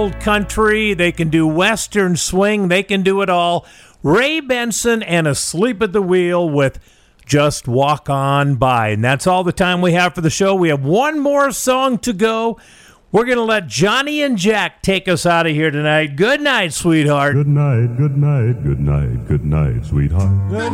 old country. They can do Western swing. They can do it all. Ray Benson and Asleep at the Wheel with Just Walk On By. And that's all the time we have for the show. We have one more song to go. We're going to let Johnny and Jack take us out of here tonight. Good night, sweetheart. Good night, good night, good night, good night, sweetheart.